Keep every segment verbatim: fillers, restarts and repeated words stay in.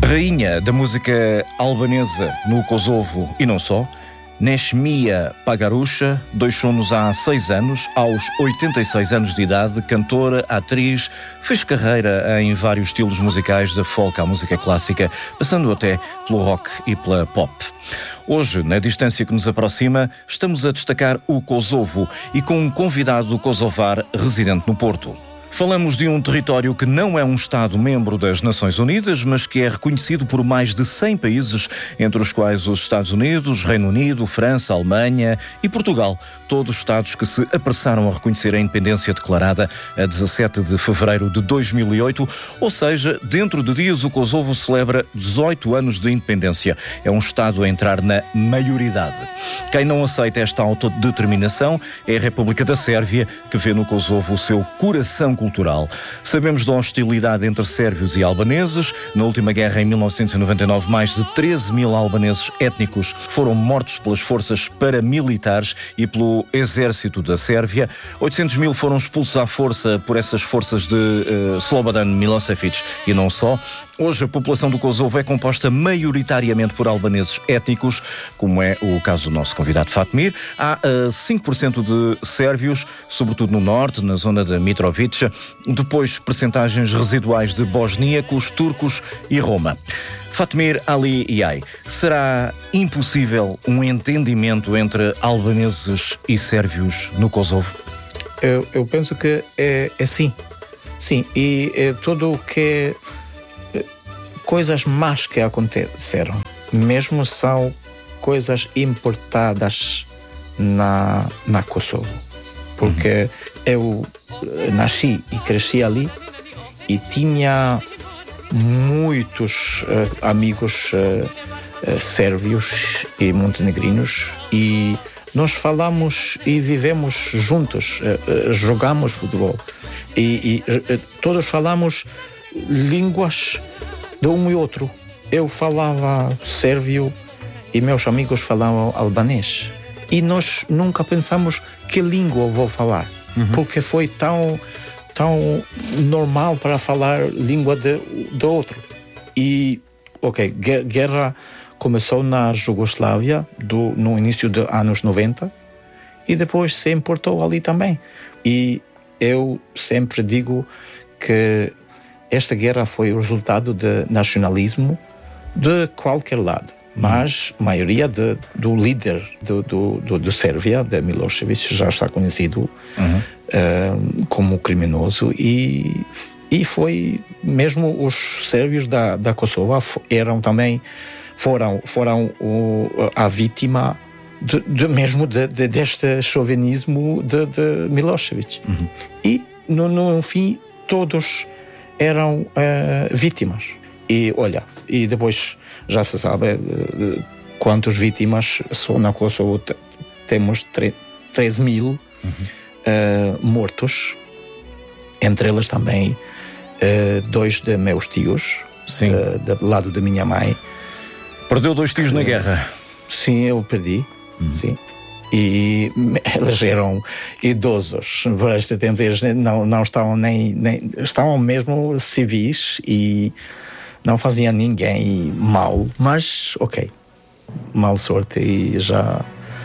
Rainha da música albanesa no Kosovo e não só, Neshmia Pagarucha deixou-nos há seis anos, aos oitenta e seis anos de idade, cantora, atriz, fez carreira em vários estilos musicais, da folk à música clássica, passando até pelo rock e pela pop. Hoje, na distância que nos aproxima, estamos a destacar o Kosovo e com um convidado kosovar residente no Porto. Falamos de um território que não é um Estado-membro das Nações Unidas, mas que é reconhecido por mais de cem países, entre os quais os Estados Unidos, Reino Unido, França, Alemanha e Portugal. Todos Estados que se apressaram a reconhecer a independência declarada a dezassete de fevereiro de dois mil e oito, ou seja, dentro de dias o Kosovo celebra dezoito anos de independência. É um Estado a entrar na maioridade. Quem não aceita esta autodeterminação é a República da Sérvia, que vê no Kosovo o seu coração cultural. Sabemos da hostilidade entre sérvios e albaneses. Na última guerra, em mil novecentos e noventa e nove, mais de treze mil albaneses étnicos foram mortos pelas forças paramilitares e pelo exército da Sérvia. oitocentos mil foram expulsos à força por essas forças de uh, Slobodan Milosevic e não só. Hoje a população do Kosovo é composta maioritariamente por albaneses étnicos, como é o caso do nosso convidado Fatmir. Há uh, cinco por cento de sérvios, sobretudo no norte, na zona de Mitrovica, depois percentagens residuais de bosníacos, turcos e Roma. Fatmir Ali Yay, será impossível um entendimento entre albaneses e sérvios no Kosovo? Eu, eu penso que é, é sim. Sim, e é tudo o que é, coisas más que aconteceram, mesmo são coisas importadas na, na Kosovo. Porque uhum. eu nasci e cresci ali e tinha muitos uh, amigos uh, uh, sérvios e montenegrinos e nós falamos e vivemos juntos, uh, uh, jogamos futebol e, e uh, todos falamos línguas de um e outro. Eu falava sérvio e meus amigos falavam albanês e nós nunca pensamos que língua eu vou falar, uhum. porque foi tão tão normal para falar língua de, do outro. E, ok, guerra começou na Jugoslávia do, no início dos anos noventa e depois se importou ali também. E eu sempre digo que esta guerra foi o resultado de nacionalismo de qualquer lado, mas a maioria de, do líder do, do, do, do Sérvia, de Milosevic, já está conhecido uhum. uh, como criminoso e, e foi mesmo os sérvios da, da Kosovo eram também foram, foram o, a vítima de, de, mesmo de, de, deste chauvinismo de, de Milosevic. Uhum. E no, no fim todos eram uh, vítimas. E olha, e depois já se sabe uh, quantas vítimas só na Kosovo. T- temos treze mil uhum. uh, mortos, entre eles também uh, dois de meus tios, uh, do lado da minha mãe. Perdeu dois tios uh, na guerra? Sim, eu perdi, uhum. sim. E eles eram idosos por este tempo, eles não, não estavam nem, nem estavam mesmo civis e não fazia ninguém mal, mas ok, mal sorte e já.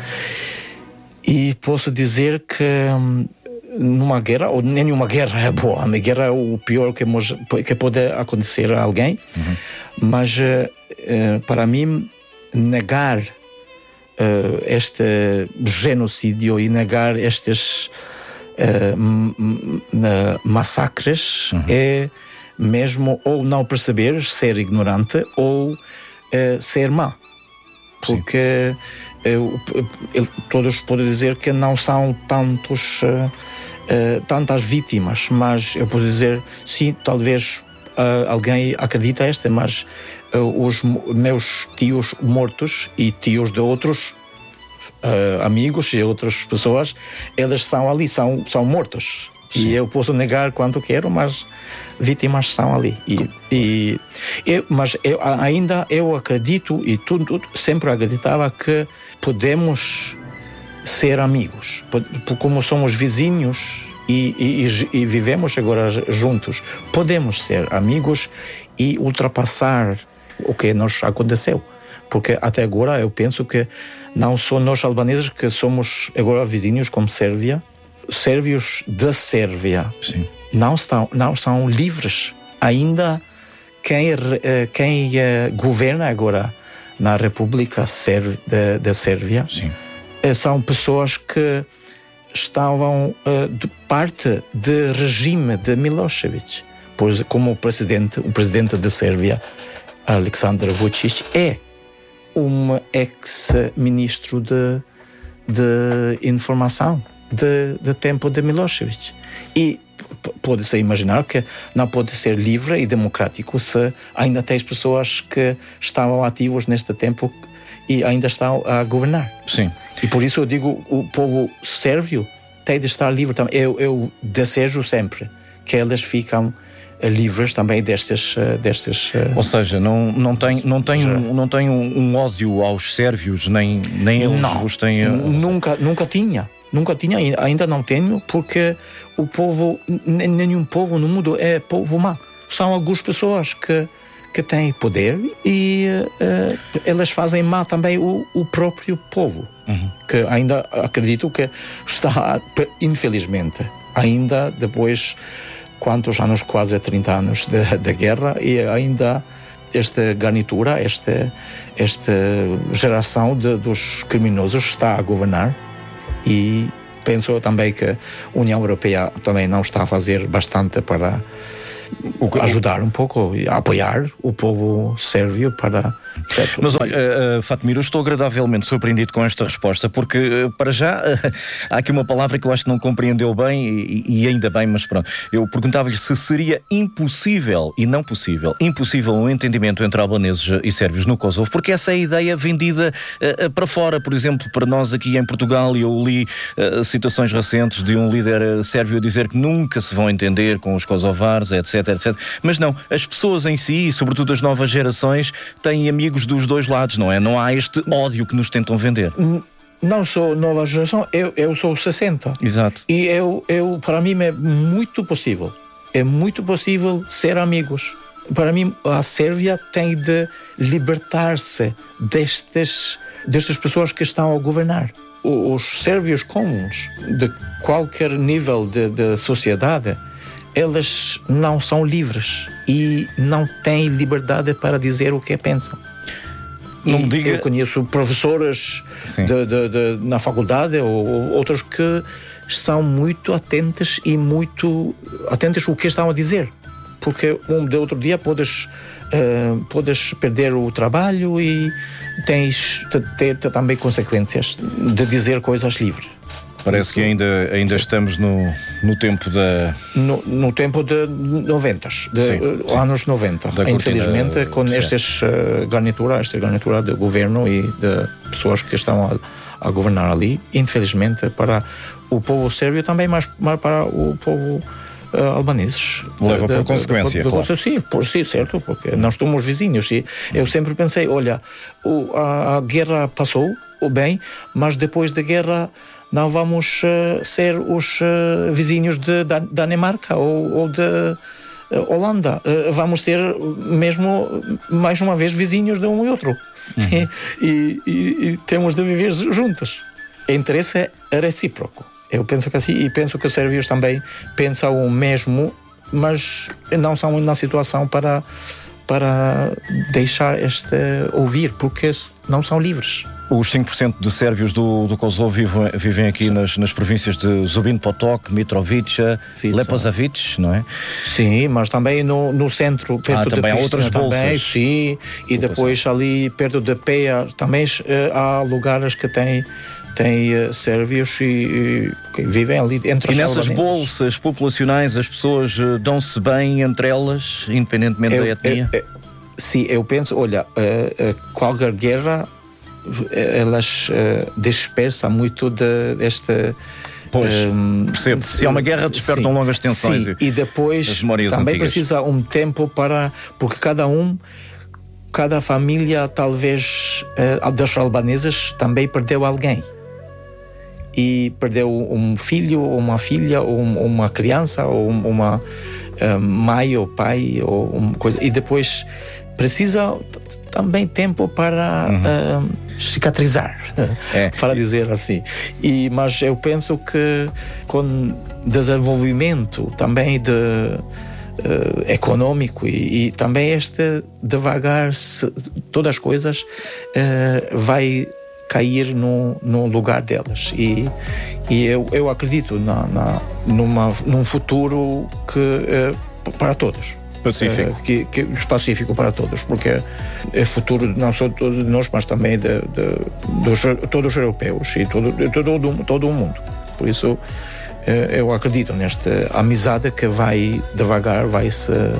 E posso dizer que numa guerra, ou nenhuma guerra é boa, a guerra é o pior que, que pode acontecer a alguém, uhum. mas uh, para mim negar uh, este genocídio e negar estes uh, m- m- massacres uhum. é mesmo ou não perceber, ser ignorante ou uh, ser má. Porque uh, uh, todos podem dizer que não são tantos, uh, uh, tantas vítimas, mas eu posso dizer, sim, talvez uh, alguém acredita esta, mas uh, os meus tios mortos e tios de outros uh, amigos e outras pessoas, eles são ali, são, são mortos. Sim. E eu posso negar quanto quero, mas vítimas são ali. E, e, eu, mas eu, ainda eu acredito, e tudo, tudo, sempre acreditava que podemos ser amigos. Como somos vizinhos e, e, e vivemos agora juntos, podemos ser amigos e ultrapassar o que nos aconteceu. Porque até agora eu penso que não só nós albaneses que somos agora vizinhos como Sérvia, sérvios da Sérvia Sim. não estão, não são livres. Ainda quem, quem uh, governa agora na República Sér- da, da Sérvia Sim. são pessoas que estavam uh, de parte do regime de Milošević. Pois, como o presidente, o presidente da Sérvia, Aleksandar Vučić, é um ex-ministro de, de informação de, de tempo de Milošević. E p- pode-se imaginar que não pode ser livre e democrático se ainda tens pessoas que estavam ativos neste tempo e ainda estão a governar. Sim. E por isso eu digo, o povo sérvio tem de estar livre também. Eu, eu desejo sempre que eles ficam livres também destes... destes Ou seja, não, não tem, não tem, um, não tem um, um ódio aos sérvios, nem, nem eles não, os têm... Nunca, nunca tinha. Nunca tinha, ainda não tenho, porque o povo, nenhum povo no mundo é povo mau. São algumas pessoas que, que têm poder e uh, elas fazem mal também o, o próprio povo. Uhum. Que ainda acredito que está, infelizmente, ainda depois... quantos anos, quase trinta anos da guerra, e ainda esta garnitura, esta, esta geração de, dos criminosos está a governar. E penso também que a União Europeia também não está a fazer bastante para o que, ajudar um pouco, a apoiar o povo sérvio para... Mas olha, uh, Fatmir, eu estou agradavelmente surpreendido com esta resposta, porque uh, para já uh, há aqui uma palavra que eu acho que não compreendeu bem e, e ainda bem, mas pronto. Eu perguntava-lhe se seria impossível, e não possível, impossível um entendimento entre albaneses e sérvios no Kosovo, porque essa é a ideia vendida uh, para fora. Por exemplo, para nós aqui em Portugal, e eu li uh, citações recentes de um líder uh, sérvio a dizer que nunca se vão entender com os kosovares, etc, etcétera. Mas não, as pessoas em si, e sobretudo as novas gerações, têm amigos dos dois lados, não é? Não há este ódio que nos tentam vender. Não sou nova geração, eu, eu sou sessenta. Exato. E eu, eu, para mim é muito possível. É muito possível ser amigos. Para mim, a Sérvia tem de libertar-se destes, destas pessoas que estão a governar. Os sérvios comuns, de qualquer nível de, de sociedade, eles não são livres e não têm liberdade para dizer o que pensam. Não me diga... Eu conheço professores de, de, de, na faculdade ou, ou outros que são muito atentos e muito atentos ao que estão a dizer, porque um de outro dia podes, uh, podes perder o trabalho e tens de ter também consequências de dizer coisas livres. Parece Isso. que ainda, ainda estamos no, no tempo da... No, no tempo de noventas, de sim, uh, sim. anos noventa. Da Infelizmente, cortina, com estas uh, garnitura, esta garnitura de governo e de pessoas que estão a, a governar ali, infelizmente, para o povo sérvio também, mas, mas para o povo uh, albanês. Leva por consequência, de, de, de, claro. Sim, por, sim, certo, porque nós somos vizinhos. E eu sempre pensei, olha, o, a, a guerra passou, o bem, mas depois da guerra não vamos uh, ser os uh, vizinhos de Dan- Dinamarca ou, ou de uh, Holanda. Uh, vamos ser mesmo, mais uma vez, vizinhos de um e outro. Uhum. e, e, e temos de viver juntos. O interesse é recíproco. Eu penso que assim, e penso que os sérvios também pensam o mesmo, mas não são na situação para, para deixar este ouvir, porque não são livres. Os cinco por cento de sérvios do, do Kosovo vivem, vivem aqui nas, nas províncias de Zubin Potok, Mitrovica, Leposavic, não é? Sim, mas também no, no centro, perto ah, de também há outras bolsas. Também, sim, e depois ali perto de Peja também uh, há lugares que têm tem uh, sérvios e, e que vivem ali entre as E nessas albaneses. bolsas populacionais as pessoas uh, dão-se bem entre elas, independentemente eu, da etnia? Eu, eu, sim, eu penso, olha, uh, uh, qualquer guerra elas uh, dispersam muito de, desta... Pois, um, percebo. Se há uma guerra, despertam sim, logo as tensões sim, e, e depois as memórias também antigas. Precisa um tempo para... Porque cada um, cada família, talvez, uh, das albanesas, também perdeu alguém. E perdeu um filho, ou uma filha, ou uma criança, ou uma... uh, mãe ou pai ou uma coisa, e depois precisa também tempo para uhum. uh, cicatrizar, é. para dizer assim. E, mas eu penso que com desenvolvimento também de Uh, econômico e, e também este devagar se, todas as coisas uh, vai cair no, no lugar delas e, e eu, eu acredito na, na, numa, num futuro que uh, para todos pacífico uh, que, que, pacífico para todos, porque é futuro não só de nós, mas também de, de, dos todos os europeus e todo, de todo, todo o mundo. Por isso eu acredito nesta amizade que vai devagar, vai se uh,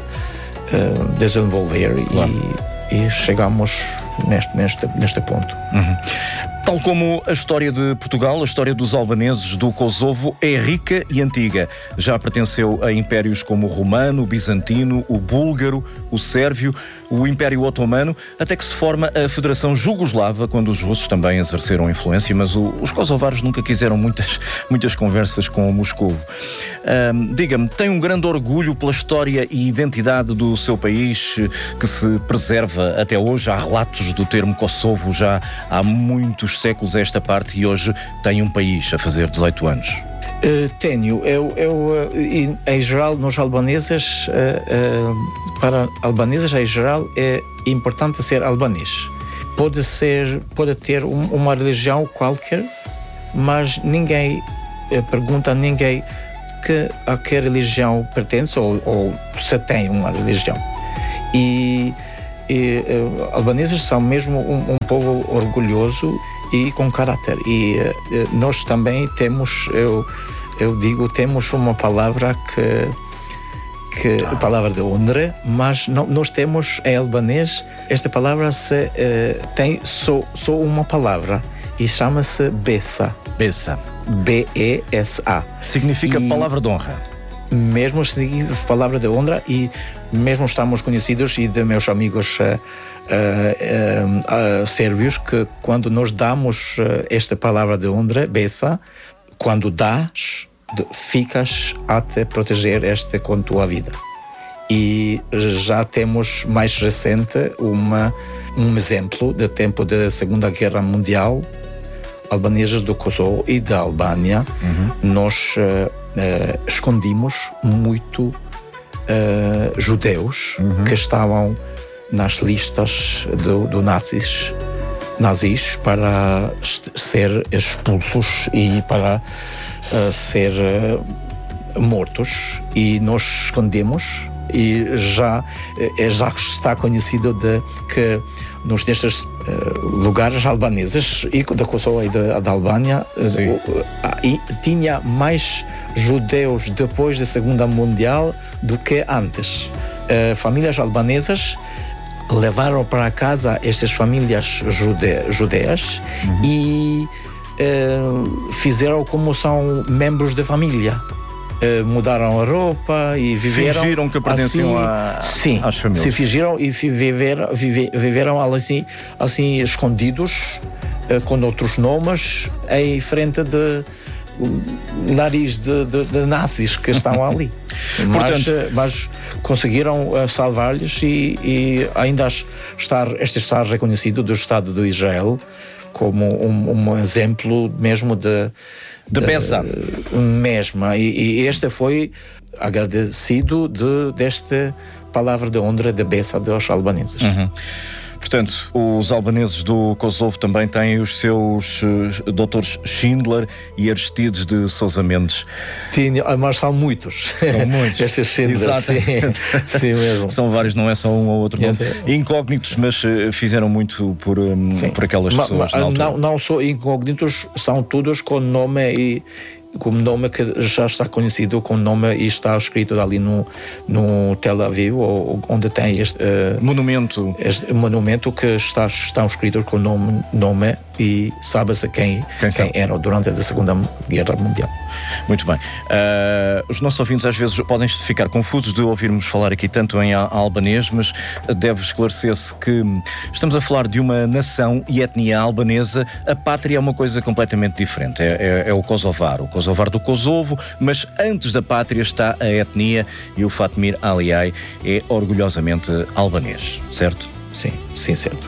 desenvolver claro. e, e chegamos neste, neste, neste ponto. Uhum. Tal como a história de Portugal, a história dos albaneses do Kosovo é rica e antiga. Já pertenceu a impérios como o romano, o bizantino, o búlgaro, o sérvio, o Império Otomano, até que se forma a Federação Jugoslava, quando os russos também exerceram influência, mas o, os kosovares nunca quiseram muitas, muitas conversas com o Moscovo. Um, diga-me, tem um grande orgulho pela história e identidade do seu país, que se preserva até hoje? Há relatos do termo Kosovo já há muitos séculos a esta parte e hoje tem um país a fazer dezoito anos. Uh, tenho. Eu, eu uh, em geral, nos albaneses, uh, uh, para albaneses em geral, é importante ser albanês. Pode ser, pode ter um, uma religião qualquer, mas ninguém uh, pergunta a ninguém que, a que religião pertence ou, ou se tem uma religião. E, e uh, albaneses são mesmo um, um povo orgulhoso e com caráter. E uh, nós também temos, eu, eu digo, temos uma palavra que, que a palavra de honra, mas não, nós temos em albanês, esta palavra se, uh, tem só, só uma palavra e chama-se Besa. Besa. B E S A. Significa e, palavra de honra. Mesmo significa palavra de honra e mesmo estamos conhecidos e de meus amigos uh, uh, uh, sérvios que quando nós damos uh, esta palavra de honra, Besa, quando dás, ficas a te proteger esta com tua vida. E já temos mais recente uma, um exemplo do tempo da Segunda Guerra Mundial, albaneses do Kosovo e da Albânia, uhum. nós uh, uh, escondimos muito uh, judeus uhum. que estavam nas listas do, do nazis, nazis para ser expulsos e para uh, ser uh, mortos, e nós escondemos e já, já está conhecido de que nos destes uh, lugares albaneses e da Kosovo e da, da Albânia uh, tinha mais judeus depois da Segunda Mundial do que antes. Uh, famílias albanesas levaram para casa estas famílias jude, judeias uhum. e uh, fizeram como são membros da família. Uh, mudaram a roupa e viveram... Fingiram que pertenciam assim, a, sim, às famílias. Se fingiram e viveram, vive, viveram assim, assim escondidos, uh, com outros nomes, em frente de nariz de, de, de nazis que estão ali. mas, Portanto... mas conseguiram uh, salvar-lhes e, e ainda estar, este está reconhecido do Estado de Israel como um, um exemplo mesmo de de Besa mesmo, e, e este foi agradecido de, desta palavra de honra de Besa dos albaneses. Uhum. Portanto, os albaneses do Kosovo também têm os seus uh, doutores Schindler e Aristides de Sousa Mendes. Tinha, mas são muitos. São muitos. Estes Schindler, sim, sim mesmo. São vários, não é só um ou outro nome. Incógnitos, mas uh, fizeram muito por, um, por aquelas pessoas ma, ma, na altura. Não, não só incógnitos, são todos com nome e como nome que já está conhecido, com nome e está escrito ali no, no Tel Aviv, ou, onde tem este uh, monumento, este monumento que está, estão escritos com nome, nome e sabe-se quem, quem, quem era durante a Segunda Guerra Mundial. Muito bem. Uh, os nossos ouvintes às vezes podem ficar confusos de ouvirmos falar aqui tanto em albanês, mas deve esclarecer-se que estamos a falar de uma nação e etnia albanesa. A pátria é uma coisa completamente diferente. É, é, é o Kosovar, o Kosovar do Kosovo, mas antes da pátria está a etnia, e o Fatmir Aliay é orgulhosamente albanês, certo? Sim, sim, certo.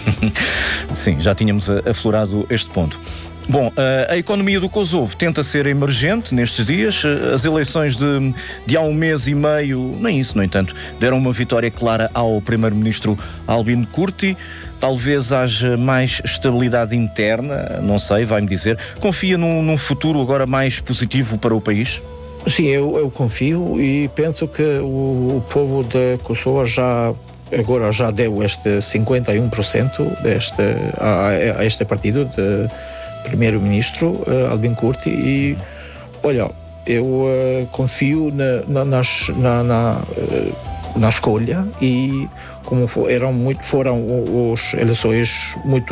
Sim, já tínhamos aflorado este ponto. Bom, a economia do Kosovo tenta ser emergente nestes dias. As eleições de, de há um mês e meio, nem isso, no entanto, deram uma vitória clara ao primeiro-ministro Albin Kurti. Talvez haja mais estabilidade interna, não sei, vai-me dizer. Confia num, num futuro agora mais positivo para o país? Sim, eu, eu confio e penso que o, o povo de Kosovo já agora já deu este cinquenta e um por cento deste, a, a este partido de primeiro-ministro uh, Albin Kurti, e olha, eu uh, confio na, na, na, na, uh, na escolha, e como for, eram muito, foram os eleições muito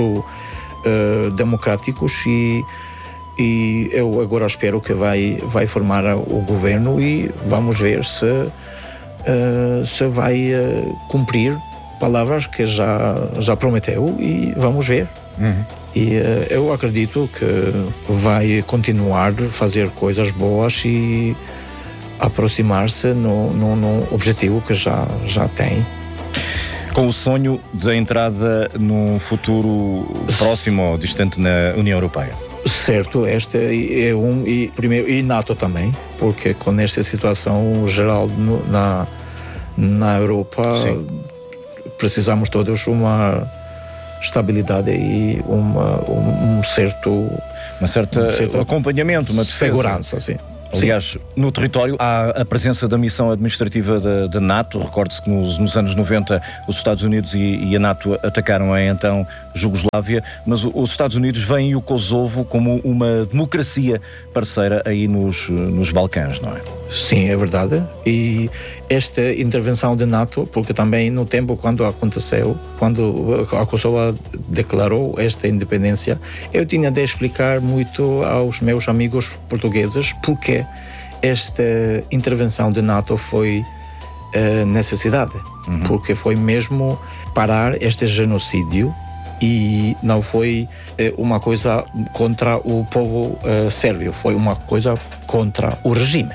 uh, democráticos, e, e eu agora espero que vai, vai formar o governo, e vamos ver se Uh, se vai uh, cumprir palavras que já, já prometeu, e vamos ver. Uhum. E uh, eu acredito que vai continuar a fazer coisas boas e aproximar-se no, no, no objetivo que já, já tem. Com o sonho da entrada num futuro próximo ou distante na União Europeia. Certo, este é um, e primeiro, e NATO também, porque com esta situação geral no, na, na Europa, sim, precisamos todos uma estabilidade e uma, um, um certo... Uma certa um certo acompanhamento, uma defesa. Segurança, sim. Aliás, sim, no território há a presença da missão administrativa da, da NATO. Recorde-se que nos, nos anos noventa os Estados Unidos e, e a NATO atacaram a então Jugoslávia, mas o, os Estados Unidos veem o Kosovo como uma democracia parceira aí nos, nos Balcãs, não é? Sim, é verdade. E esta intervenção da NATO, porque também no tempo quando aconteceu, quando a Kosovo declarou esta independência, eu tinha de explicar muito aos meus amigos portugueses porque esta intervenção da NATO foi uh, necessidade, uhum, porque foi mesmo parar este genocídio, e não foi uh, uma coisa contra o povo uh, sérvio, foi uma coisa contra o regime,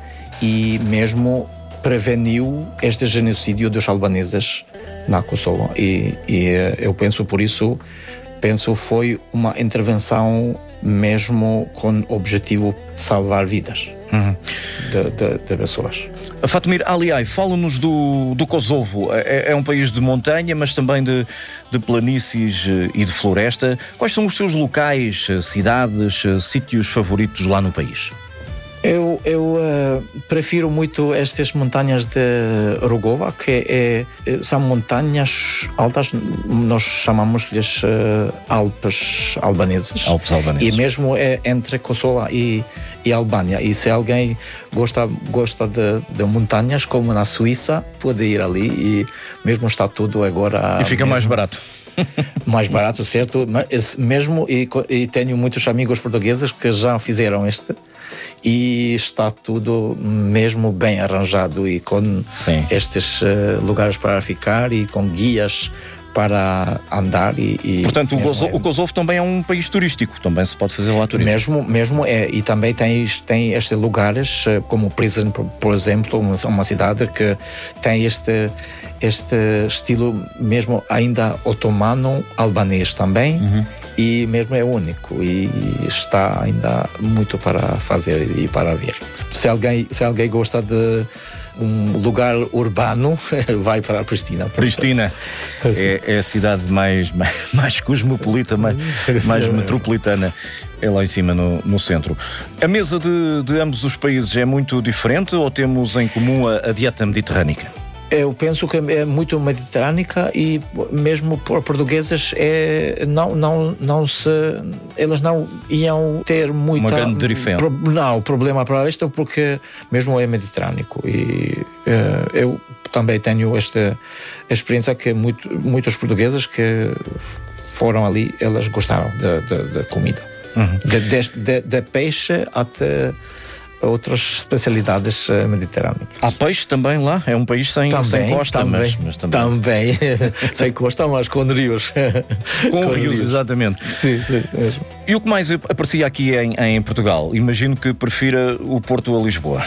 e mesmo preveniu este genocídio dos albaneses na Kosovo, e, e uh, eu penso por isso, penso foi uma intervenção mesmo com o objetivo de salvar vidas, uhum, de, de, de pessoas. Fatmir Aliay, fala-nos do, do Kosovo. É, é um país de montanha, mas também de, de planícies e de floresta. Quais são os seus locais, cidades, sítios favoritos lá no país? Eu, eu uh, prefiro muito estas montanhas de Rugova, que é, são montanhas altas, nós chamamos-lhes uh, Alpes albaneses. Alpes albaneses. E mesmo é entre Kosovo e, e Albânia. E se alguém gosta, gosta de, de montanhas, como na Suíça, pode ir ali, e mesmo está tudo agora... E fica mesmo, mais barato. Mais barato, certo? Mas mesmo, e, e tenho muitos amigos portugueses que já fizeram este, e está tudo mesmo bem arranjado, e com, sim, estes uh, lugares para ficar, e com guias para andar, e, e portanto o Kosovo, é, o Kosovo também é um país turístico, também se pode fazer lá turismo. Mesmo, mesmo é, e também tem, tem estes lugares, como Prizren, por exemplo, uma, uma cidade que tem este, este estilo mesmo ainda otomano, albanês também, uhum, e mesmo é único, e está ainda muito para fazer e para ver. Se alguém, se alguém gosta de um lugar urbano, vai para a Pristina. Pristina é, é a cidade mais, mais, mais cosmopolita, mais, mais metropolitana. É lá em cima no, no centro. A mesa de, de ambos os países é muito diferente, ou temos em comum a, a dieta mediterrânica? Eu penso que é muito mediterrânica, e mesmo por portugueses é, não, não, não se, eles não iam ter muita... Uma grande diferença. Pro, não, problema para isto, porque mesmo é mediterrânico, e uh, eu também tenho esta experiência que muito, muitos portugueses que foram ali, elas gostaram da comida. Uhum. De, de, de, de peixe até outras especialidades mediterrâneas. Há peixe também lá? É um país sem, também, sem costa, também, mas, mas também. Também, sem costa, mas com rios. Com, com rios, rios, exatamente. Sim, sim, mesmo. E o que mais aparecia aqui em, em Portugal? Imagino que prefira o Porto a Lisboa.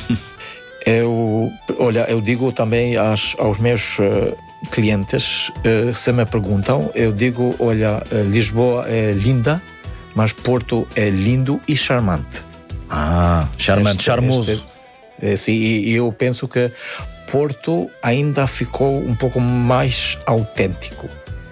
Eu, olha, eu digo também aos, aos meus uh, clientes, uh, se me perguntam, eu digo, olha, uh, Lisboa é linda, mas Porto é lindo e charmante. Ah, charmante, este, charmoso. Este, é, sim, e eu penso que Porto ainda ficou um pouco mais autêntico.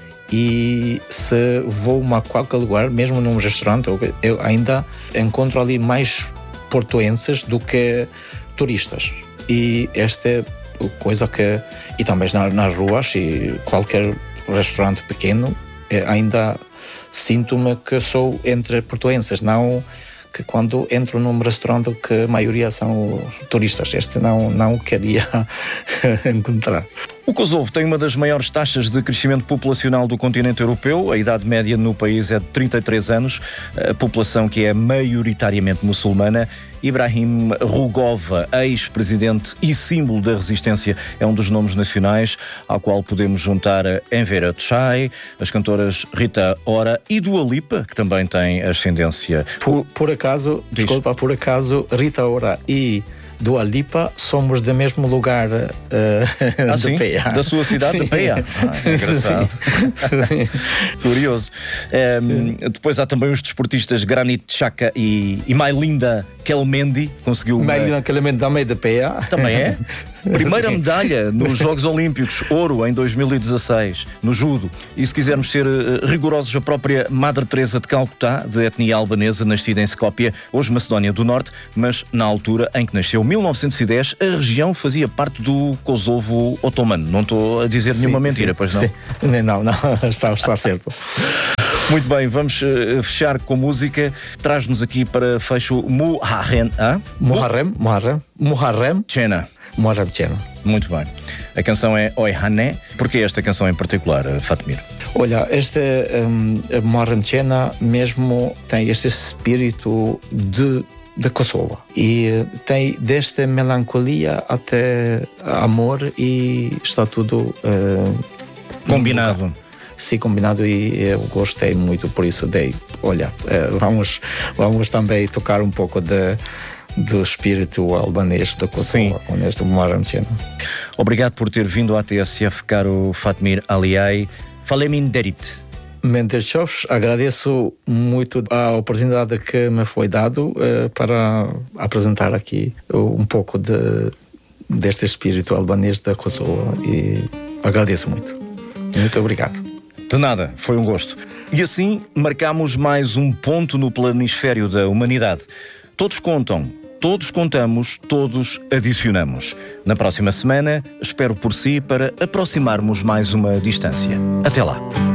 E se vou a qualquer lugar, mesmo num restaurante, eu ainda encontro ali mais portuenses do que turistas. E esta é coisa que... E também nas, nas ruas e qualquer restaurante pequeno, ainda sinto-me que sou entre portuenses, não... que quando entro num restaurante que a maioria são turistas. Este não, não queria encontrar. O Kosovo tem uma das maiores taxas de crescimento populacional do continente europeu. A idade média no país é de trinta e três anos. A população que é maioritariamente muçulmana. Ibrahim Rugova, ex-presidente e símbolo da resistência, é um dos nomes nacionais, ao qual podemos juntar a Enver Chai, as cantoras Rita Ora e Dua Lipa, que também tem ascendência. Por, por acaso, Diz. desculpa, por acaso, Rita Ora e Dua Lipa somos do mesmo lugar uh, ah, de sim? Peia. Da sua cidade, sim. De Peia? Ah, é engraçado. Sim. Curioso. Um, depois há também os desportistas Granit Xhaka e, e Maylinda Kelmendi. Conseguiu uma... Maylinda Kelmendi também de Peia. Também é? Primeira medalha nos Jogos Olímpicos, ouro em dois mil e dezasseis, no judo. E se quisermos ser rigorosos, a própria Madre Teresa de Calcutá, de etnia albanesa, nascida em Skopje, hoje Macedónia do Norte, mas na altura em que nasceu, mil novecentos e dez, a região fazia parte do Kosovo otomano. Não estou a dizer sim, nenhuma mentira, sim, pois não? Sim. Não, não, está, está certo. Muito bem, vamos uh, fechar com música. Traz-nos aqui para fecho Muharrem. Ah? Muharrem, Muharrem, Muharrem Chena. Muharrem Chena. Muito bem. A canção é Oi Hané. Porquê esta canção em particular, Fatmir? Olha, esta um, Muharrem Chena mesmo tem este espírito de, de Kosovo. E tem desde melancolia até amor e está tudo uh, combinado. Sim, combinado, e eu gostei muito, por isso dei, olha, vamos, vamos também tocar um pouco de, do espírito albanês da Kosovo com este Muharrem Chena. Obrigado por ter vindo à T S F, caro Fatmir Aliay. Falemin derit. Mendes, agradeço muito a oportunidade que me foi dado uh, para apresentar aqui um pouco de, deste espírito albanês da Kosovo, e agradeço muito. Muito obrigado. De nada, foi um gosto. E assim marcamos mais um ponto no planisfério da humanidade. Todos contam, todos contamos, todos adicionamos. Na próxima semana, espero por si para aproximarmos mais uma distância. Até lá.